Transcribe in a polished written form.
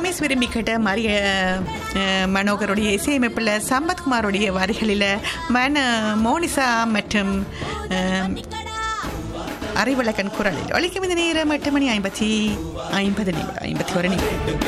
ரமேஷ் விரும்பி கேட்ட மரிய மனோகருடைய இசையமைப்பில் சம்பத்குமாருடைய வரிகளில் மோனிசா மற்றும் அறிவழகன் குரலில் ஒலிக்கும் இந்த நேரம் 8 மணி 51 நிமிடம்